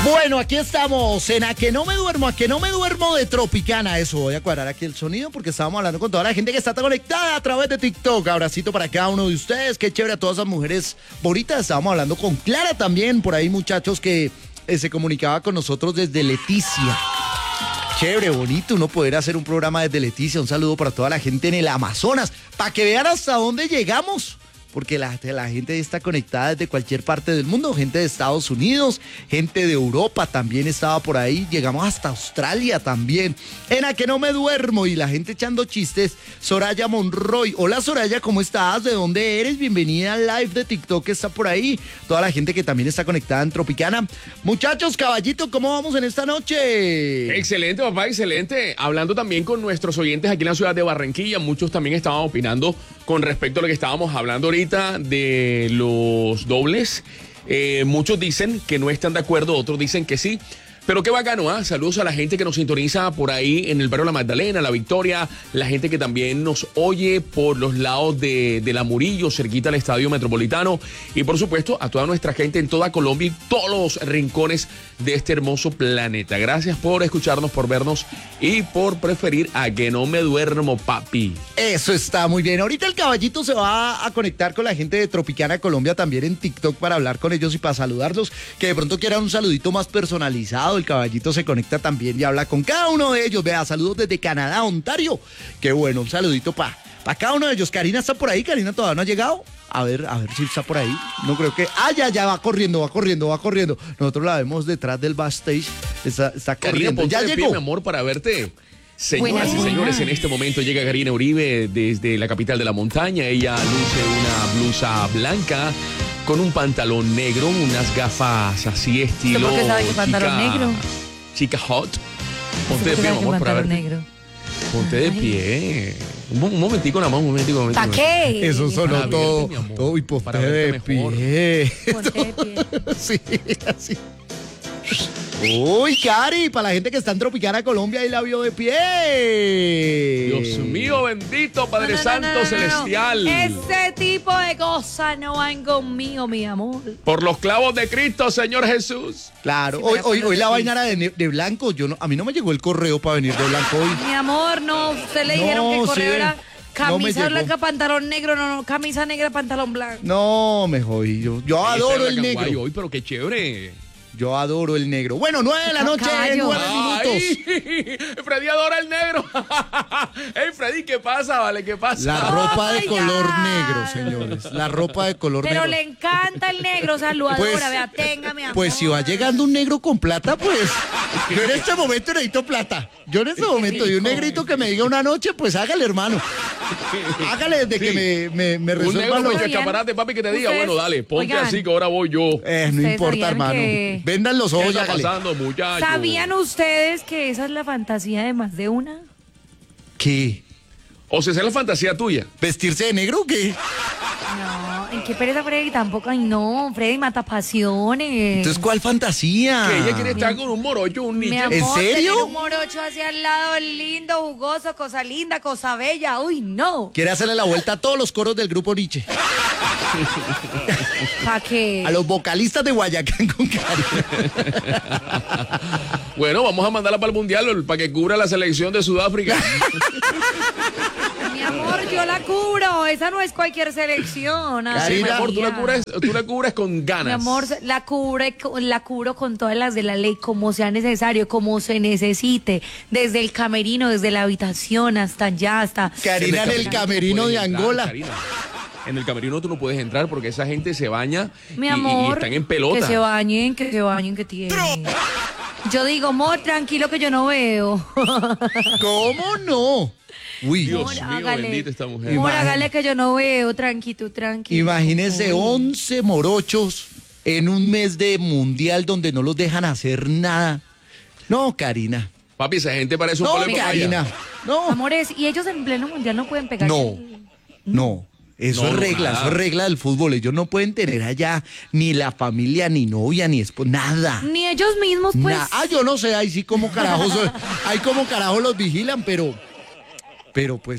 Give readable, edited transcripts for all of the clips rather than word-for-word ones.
Bueno, aquí estamos en A que no me duermo de Tropicana. Eso, voy a cuadrar aquí el sonido porque estábamos hablando con toda la gente que está conectada a través de TikTok. Abracito para cada uno de ustedes, qué chévere a todas esas mujeres bonitas. Estábamos hablando con Clara también, por ahí muchachos que se comunicaba con nosotros desde Leticia. Chévere, bonito uno poder hacer un programa desde Leticia. Un saludo para toda la gente en el Amazonas, para que vean hasta dónde llegamos. Porque la gente está conectada desde cualquier parte del mundo, gente de Estados Unidos, gente de Europa también estaba por ahí, llegamos hasta Australia también. En A que no me duermo y la gente echando chistes, Soraya Monroy. Hola Soraya, ¿cómo estás? ¿De dónde eres? Bienvenida al live de TikTok que está por ahí. Toda la gente que también está conectada en Tropicana. Muchachos, caballito, ¿cómo vamos en esta noche? Excelente, papá, excelente. Hablando también con nuestros oyentes aquí en la ciudad de Barranquilla, muchos también estaban opinando con respecto a lo que estábamos hablando ahorita de los dobles. Muchos dicen que no están de acuerdo, otros dicen que sí. Pero qué bacano, ¿ah? Saludos a la gente que nos sintoniza por ahí en el barrio La Magdalena, La Victoria, la gente que también nos oye por los lados de La Murillo, cerquita al Estadio Metropolitano, y por supuesto a toda nuestra gente en toda Colombia y todos los rincones de este hermoso planeta. Gracias por escucharnos, por vernos y por preferir A que no me duermo, papi. Eso está muy bien. Ahorita el caballito se va a conectar con la gente de Tropicana Colombia también en TikTok para hablar con ellos y para saludarlos, que de pronto quieran un saludito más personalizado. El caballito se conecta también y habla con cada uno de ellos. Vea, saludos desde Canadá, Ontario. Qué bueno, un saludito para cada uno de ellos. Karina está por ahí, Karina todavía no ha llegado. A ver si está por ahí. No creo que... ya va corriendo. Nosotros la vemos detrás del backstage. Está corriendo. Karina, ya llegó. Pie, mi amor, para verte. Señoras y señores, en este momento llega Karina Uribe desde la capital de la montaña. Ella luce una blusa blanca con un pantalón negro, unas gafas así estilo... ¿Por qué sabe que pantalón negro? Chica hot. Ponte de pie, amor, para verte. Negro. Ponte de pie. Un momentico nada más, un momentico. ¿Para qué? Eso sonó todo y ponte de pie. Ponte de pie. Sí, así. Uy, Cari, para la gente que está en Tropicana Colombia y la vio de pie. Dios mío, bendito Padre Santo Celestial. Ese tipo de cosas no van conmigo, mi amor. Por los clavos de Cristo, Señor Jesús. Claro, hoy la vaina era de blanco. A mí no me llegó el correo para venir de blanco hoy. Mi amor, no, usted le dijeron que el correo era camisa blanca, pantalón negro, no, camisa negra, pantalón blanco. No, me jodí. Yo adoro el negro. Hoy, pero qué chévere. Yo adoro el negro. Bueno, 9 de la noche, 9 minutos. Freddy adora el negro. Hey, Freddy, ¿qué pasa, vale? ¿Qué pasa? La ropa de color negro, señores. La ropa de color negro. Pero le encanta el negro, o sea, lo adora. Vea, tenga, mi amor. Pues si va llegando un negro con plata, pues yo en este momento necesito plata. Yo en este momento, y un negrito que me diga una noche, pues hágale, hermano. Hágale desde que me resuelva un negro escaparate, papi, que te diga, bueno, dale, ponte así que ahora voy yo. No importa, hermano. Vendan los ojos, ¿qué está pasando, muchachos? ¿Sabían ustedes que esa es la fantasía de más de una? ¿Qué? O sea, esa es la fantasía tuya. ¿Vestirse de negro o qué? No, ¿en qué pereza, Freddy? Tampoco, ay no, Freddy mata pasiones. Entonces, ¿cuál fantasía? Que ella quiere estar con un morocho, un niño. Amor, ¿en serio? Tener un morocho hacia el lado, lindo, jugoso, cosa linda, cosa bella, uy, no. Quiere hacerle la vuelta a todos los coros del grupo Nietzsche. ¿Para qué? A los vocalistas de Guayacán con Cari. Bueno, vamos a mandarla para el Mundial para que cubra la selección de Sudáfrica. Mi amor, yo la cubro. Esa no es cualquier selección. Sí, mi amor, tú la cubres con ganas. Mi amor, la cubro con todas las de la ley, como sea necesario, como se necesite. Desde el camerino, desde la habitación, hasta allá, hasta... Karina en el camerino de Angola. Karina. En el camerino tú no puedes entrar porque esa gente se baña Mi amor, y están en pelota. Que se bañen, que tienen. Yo digo, amor, tranquilo que yo no veo. ¿Cómo no? Uy, Dios mío, bendita esta mujer. Amor, hágale que yo no veo, tranquilo. Imagínese 11 morochos en un mes de mundial donde no los dejan hacer nada. No, Karina. Papi, esa gente parece un No, palo de Karina. No. Amores, y ellos en pleno mundial no pueden pegar. No. Eso es regla del fútbol. Ellos no pueden tener allá ni la familia, ni novia, ni esposa, nada. Ni ellos mismos, pues. Yo no sé, ahí sí como carajos, ahí como carajos los vigilan, pero pues.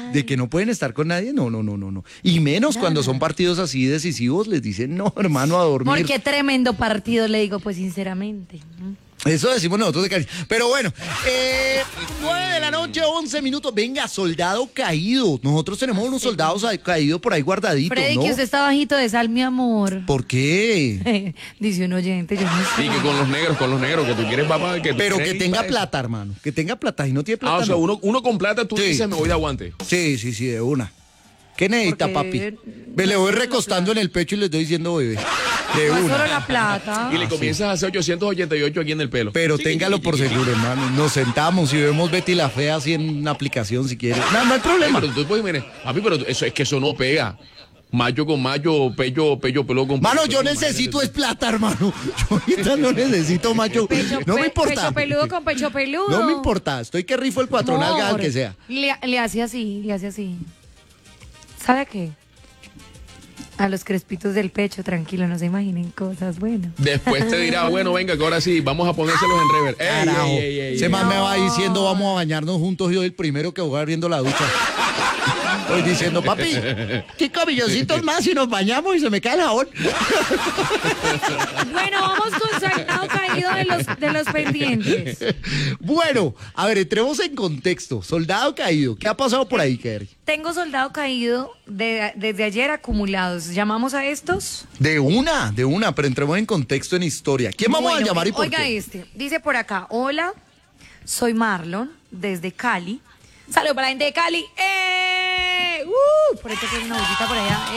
de que no pueden estar con nadie, no. Y menos cuando son partidos así decisivos, les dicen, no, hermano, a dormir. Porque tremendo partido, le digo, pues sinceramente. Eso decimos nosotros de cariño. Pero bueno, 9 de la noche, 11 minutos. Venga, soldado caído. Nosotros tenemos unos soldados caídos por ahí guardaditos, Freddy, ¿no? que usted está bajito de sal, mi amor. ¿Por qué? Dice un oyente, yo no sé. Y que con los negros, que tú quieres papá, que tú Pero quieres que ir tenga para eso. plata, hermano. Que tenga plata. Y no tiene plata. O sea, no. uno con plata, tú Sí. dices, me voy de aguante. Sí, de una. ¿Qué necesita, Porque papi? Me le voy no es solo recostando en el pecho y le estoy diciendo, bebé. De No es solo una. la plata. Y le comienzas a hacer 888 aquí en el pelo. Pero Sí, téngalo por seguro, hermano. Nos sentamos y vemos Betty la Fea así en una aplicación si quiere. No hay problema. Pero tú puedes, mire, papi, pero eso es que eso no pega. Mayo con mayo, pello peló con Mano, pello, yo imagínate necesito tú. es plata, hermano. Yo ahorita no necesito macho. No me importa. Pecho peludo con pecho peludo. No me importa. Estoy que rifo el cuatro nalgas al Amor, que sea. Le hace así, le hace así. ¿Sabe a qué? A los crespitos del pecho, tranquilo, no se imaginen cosas buenas. Después te dirá, bueno, venga, que ahora sí, vamos a ponérselos en rever. Ey, Carajo. ey, ey, ey, Ese ey. man me va diciendo, vamos a bañarnos juntos. Yo el primero que voy abriendo la ducha. Estoy diciendo, papi, qué camilloncitos más si nos bañamos y se me cae el jabón. Bueno, vamos con soldado caído de los pendientes. Bueno, a ver, entremos en contexto. Soldado caído. ¿Qué ha pasado por ahí, Kerry? Tengo soldado caído desde ayer acumulados. ¿Llamamos a estos? De una, pero entremos en contexto, en historia. ¿Quién vamos a Bueno, llamar y por oiga qué? este, dice por acá, hola, soy Marlon, desde Cali. Saludos para la gente de Cali. Por esto que hay una bollita por allá.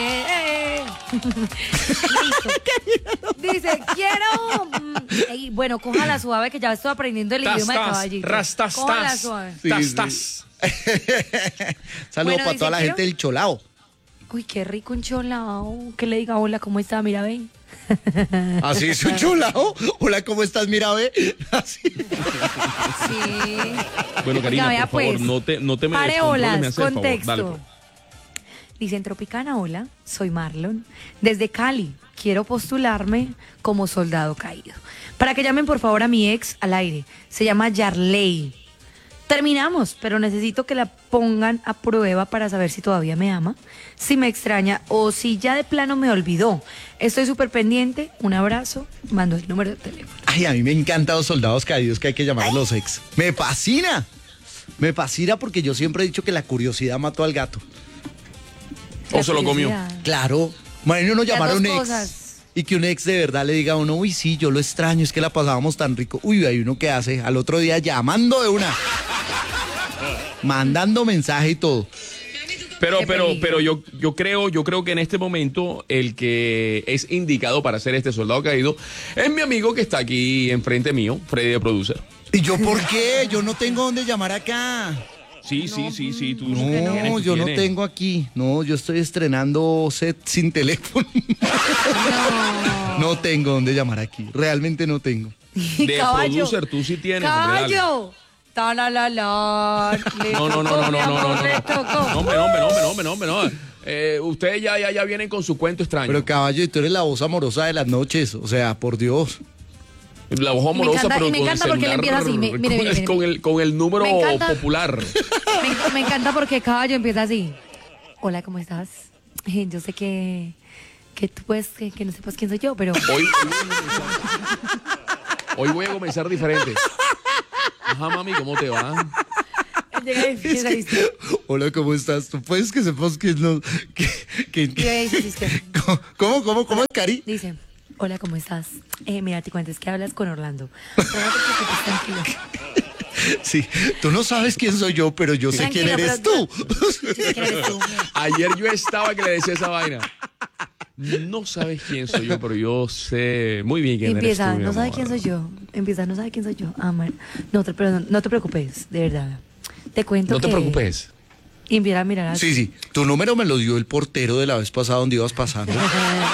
Listo. Dice, quiero... ey, bueno, cójala suave, que ya estoy aprendiendo el idioma de caballito. Cójala suave. Sí. Saludos Bueno, para dice, toda la quiero- gente del Cholao. Uy, qué rico un cholao. Que le diga, hola, ¿cómo está? Mira, ven. ¿Así es un Cholao? Hola, ¿cómo estás? Mira, ve. Así. Sí. Bueno, Karina, Oiga, vea, por favor, pues, no te me pare descontroles, olas, me haces el favor. contexto. Dale, pues. Dicen Tropicana, hola, soy Marlon, desde Cali. Quiero postularme como soldado caído. Para que llamen por favor a mi ex al aire. Se llama Yarley. Terminamos, pero necesito que la pongan a prueba para saber si todavía me ama, si me extraña o si ya de plano me olvidó. Estoy súper pendiente. Un abrazo. Mando el número de teléfono. Ay, a mí me encantan los soldados caídos que hay que llamar a los ex. Me fascina. Me fascina porque yo siempre he dicho que la curiosidad mató al gato. O se lo comió. Curiosidad. Claro. Bueno, uno llamar a dos un ex cosas. y que un ex de verdad le diga a uno, uy, sí, yo lo extraño, es que la pasábamos tan rico. Uy, hay uno que hace al otro día llamando de una, mandando mensaje y todo. Pero Qué peligro. yo creo que en este momento el que es indicado para ser este soldado caído es mi amigo que está aquí enfrente mío, Freddy de Producer. ¿Y yo por qué? Yo no tengo dónde llamar acá. Sí, tú No, yo no tengo aquí. No, yo estoy estrenando set sin teléfono. No tengo dónde llamar aquí. Realmente no tengo. De Producer, tú sí tienes. hombre, dale. ¡Caballo! Ta la la la. Le No, tocó, mi amor, le tocó. hombre, no. Ustedes ya vienen con su cuento extraño. Pero caballo, y tú eres la voz amorosa de las noches. O sea, por Dios. La voz amorosa, encanta- pero y me con el encanta porque él celular, empieza así, mire, con el número Me encanta. popular. Me encanta porque caballo empieza así. Hola, ¿cómo estás? Yo sé que tú puedes, que no sepas quién soy yo, pero Hoy voy a comenzar diferente. Ajá, mami, ¿cómo te va? llega y empieza a decir, Hola, ¿cómo estás? ¿Tú puedes que sepas que no... llega y dice, ¿Cómo es, Cari? dice, hola, ¿cómo estás? Mira, te cuento, es que hablas con Orlando. Pero no te preocupes, tranquilo. Sí, tú no sabes quién soy yo, pero yo sé Tranquilo, quién eres pero- tú. Yo sé quién eres tú. Ayer yo estaba que le decía esa vaina. No sabes quién soy yo, pero yo sé muy bien quién Empieza, eres tú, mi no sabe amor. quién soy yo. Empieza, no sabe quién soy yo. Ah, man. No, pero no te preocupes, de verdad. Te cuento No te que- preocupes. Y empieza a mirar así. Sí, tu número me lo dio el portero de la vez pasada donde ibas pasando.